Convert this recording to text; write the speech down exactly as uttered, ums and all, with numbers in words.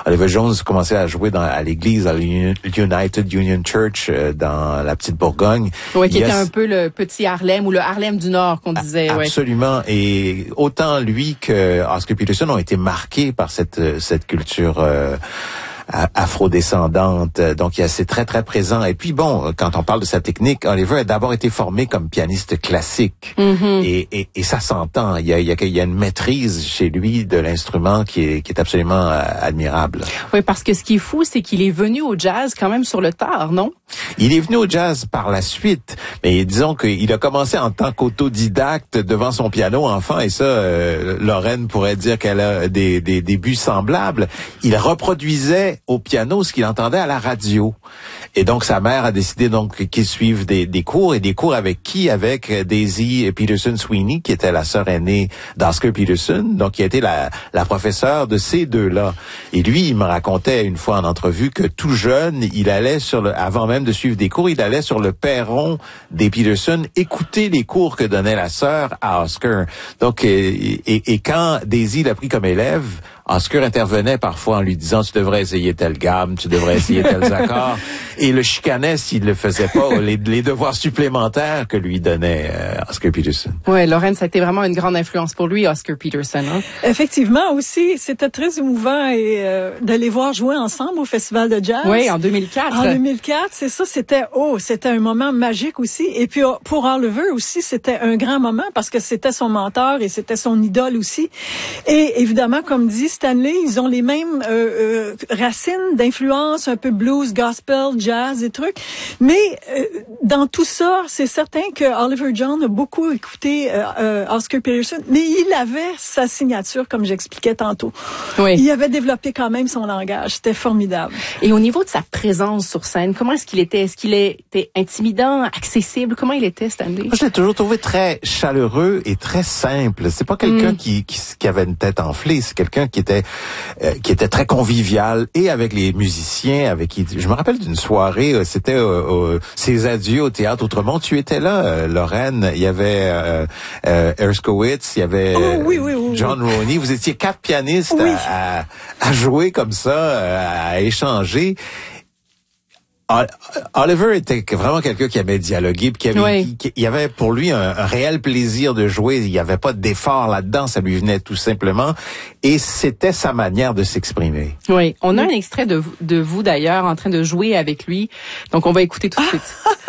Oliver Jones commençait à jouer dans, à l'église, à l'United Union Church, euh, dans la petite Bourgogne. Oui, qui Il était a... un peu le petit Harlem ou le Harlem du Nord qu'on disait. Absolument. Ouais. Et autant lui que Oscar Peterson ont été marqués par cette, cette culture euh, afro-descendante, donc c'est très très présent. Et puis bon, quand on parle de sa technique, Oliver a d'abord été formé comme pianiste classique, mm-hmm. et, et, et ça s'entend. Il y a, il y a, il y a une maîtrise chez lui de l'instrument qui est, qui est absolument euh, admirable. Oui, parce que ce qui est fou, c'est qu'il est venu au jazz quand même sur le tard, non? Il est venu au jazz par la suite, mais disons qu'il a commencé en tant qu'autodidacte devant son piano enfant, et ça, euh, Lorraine pourrait dire qu'elle a des, des débuts semblables. Il reproduisait au piano ce qu'il entendait à la radio. Et donc, sa mère a décidé donc qu'il suive des, des cours, et des cours avec qui? Avec Daisy Peterson Sweeney, qui était la sœur aînée d'Oscar Peterson, donc qui a été la, la professeure de ces deux-là. Et lui, il me racontait une fois en entrevue que tout jeune, il allait sur le, avant même de suivre des cours, il allait sur le perron des Peterson écouter les cours que donnait la sœur à Oscar. Donc, et, et, et quand Daisy l'a pris comme élève, Oscar intervenait parfois en lui disant « Tu devrais essayer telle gamme, tu devrais essayer tels accords ». Et le chicanait s'il ne faisait pas les, les devoirs supplémentaires que lui donnait euh, Oscar Peterson. Oui, Lorraine, ça a été vraiment une grande influence pour lui, Oscar Peterson. Hein? Effectivement aussi, c'était très émouvant et euh, de les voir jouer ensemble au Festival de jazz. Oui, en deux mille quatre. En deux mille quatre, c'est ça, c'était oh, c'était un moment magique aussi. Et puis pour Oliver aussi, c'était un grand moment parce que c'était son mentor et c'était son idole aussi. Et évidemment, comme dit Stanley, ils ont les mêmes euh, euh, racines d'influence, un peu blues, gospel, jazz et trucs. Mais euh, dans tout ça, c'est certain que Oliver John a beaucoup écouté euh, euh, Oscar Peterson, mais il avait sa signature, comme j'expliquais tantôt. Oui. Il avait développé quand même son langage. C'était formidable. Et au niveau de sa présence sur scène, comment est-ce qu'il était? Est-ce qu'il était intimidant, accessible? Comment il était, Stanley? Moi, je l'ai toujours trouvé très chaleureux et très simple. C'est pas quelqu'un mm. qui, qui, qui avait une tête enflée. C'est quelqu'un qui était euh, qui était très convivial et avec les musiciens, avec qui je me rappelle d'une soirée, euh, c'était euh, euh, ses adieux au théâtre Outremont. Tu étais là, euh, Lorraine. Il y avait euh, euh, Erskowitz, il y avait oh, oui, oui, oui, John oui. Roney. Vous étiez quatre pianistes oui. à, à, à jouer comme ça, à échanger. Oliver était vraiment quelqu'un qui aimait dialoguer, puis qui avait, oui. qui, qui, il y avait pour lui un, un réel plaisir de jouer. Il n'y avait pas d'effort là-dedans, ça lui venait tout simplement, et c'était sa manière de s'exprimer. Oui, on a un extrait de, de vous d'ailleurs en train de jouer avec lui, donc on va écouter tout de suite.